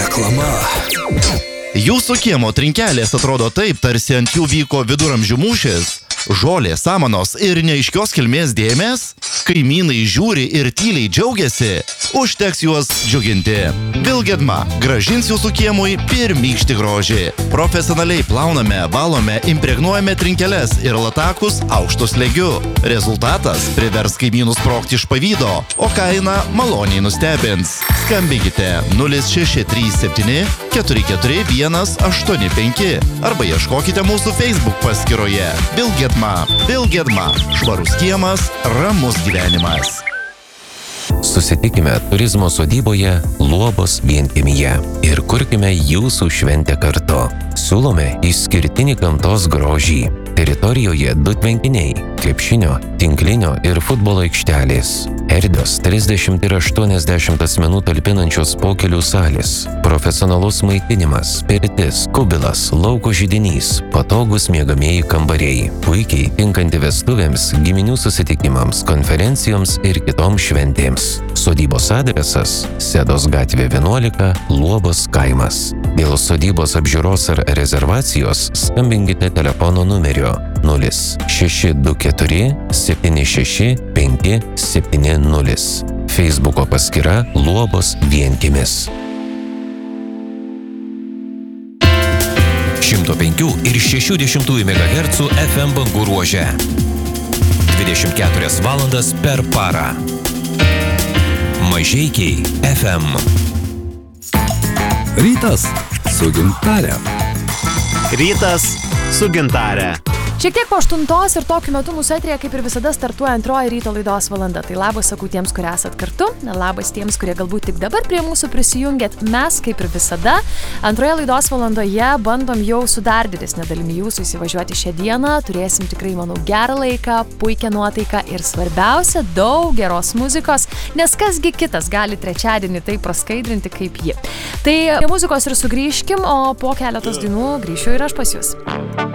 Reklama. Jūsų kiemo trinkelės atrodo taip, tarsi ant jų vyko viduramžių mūšis. Žolės, samanos ir neaiškios kilmės dėmės. Kaimynai žiūri ir tyliai džiaugiasi. Užteks juos džiuginti. Vilgedma grąžins jūsų kiemui pirmykštį grožį. Profesionaliai plauname, valome, impregnuojame trinkeles ir latakus aukštu slėgiu. Rezultatas privers kaimynus sprogti iš pavydo, o kaina maloniai nustebins. Skambinkite 0637 44185 arba ieškokite mūsų Facebook paskyroje. Vilgedma. Švarus kiemas, ramus gyvenimas. Susitikime turizmo sodyboje Luobos vienkiemyje ir kurkime jūsų šventę kartu. Siūlome išskirtinį gamtos grožį. Teritorijoje 2 tvenkiniai, krepšinio, tinklinio ir futbolo aikštelės. Erdvios 30 ir 80 asmenų talpinančios pokelių salės. Profesionalus maitinimas, pirtis, kubilas, lauko židinys, patogūs miegamieji kambariai. Puikiai tinkanti vestuvėms, giminių susitikimams, konferencijoms ir kitoms šventėms. Sodybos adresas – Sedos gatvė 11, Luobos kaimas. Dėl sodybos apžiūros ar rezervacijos skambinkite telefono numeriu 0624 76 570. Facebooko paskyra Luobos vienkiemis. 105 ir 60 MHz FM bangų ruože. 24 valandas per parą. Mažeikiai FM. Rytas su Gintare. Rytas su Gintare. Šiek tiek po 8 ir tokiu metu mūsų eteryje kaip ir visada startuoja antroji ryto laidos valanda. Tai labas sakau tiems, kurie esat kartu, labas tiems, kurie galbūt tik dabar prie mūsų prisijungėt. Mes kaip ir visada antroje laidos valandoje bandom jau su dar didesne dalimi jūsų įsivažiuoti šią dieną. Turėsim tikrai, manau, gerą laiką, puikią nuotaiką ir svarbiausia, daug geros muzikos, nes kasgi kitas gali trečiadienį tai praskaidrinti kaip ji. Tai muzikos ir sugrįžkim, o po keletos dainų grįšiu ir aš pas jūs.